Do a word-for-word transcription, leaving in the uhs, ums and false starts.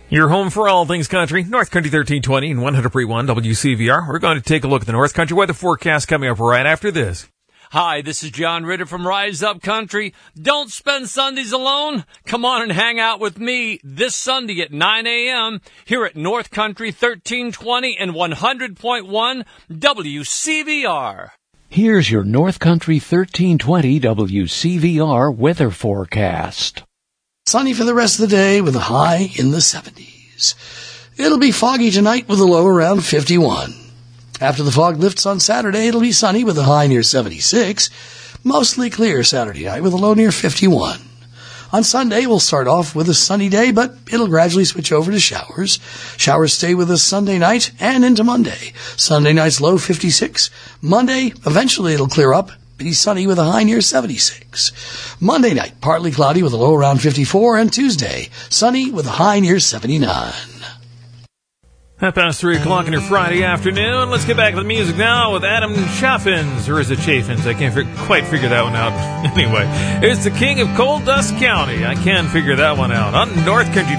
Your home for all things country, North Country thirteen twenty and one hundred point one W C V R. We're going to take a look at the North Country weather forecast coming up right after this. Hi, this is John Ritter from Rise Up Country. Don't spend Sundays alone. Come on and hang out with me this Sunday at nine a.m. here at North Country thirteen twenty and one hundred point one W C V R. Here's your North Country thirteen twenty W C V R weather forecast. Sunny for the rest of the day with a high in the seventies. It'll be foggy tonight with a low around fifty-one. After the fog lifts on Saturday, it'll be sunny with a high near seventy-six. Mostly clear Saturday night with a low near fifty-one. On Sunday, we'll start off with a sunny day, but it'll gradually switch over to showers. Showers stay with us Sunday night and into Monday. Sunday night's low fifty-six. Monday, eventually it'll clear up. Be sunny with a high near seventy-six. Monday night, partly cloudy with a low around fifty-four, and Tuesday, sunny with a high near seventy-nine. Half past three o'clock on your Friday afternoon. Let's get back to the music now with Adam Chaffins, or is it Chaffins? I can't fi- quite figure that one out. Anyway, it's the king of Coal Dust County. I can figure that one out on North Country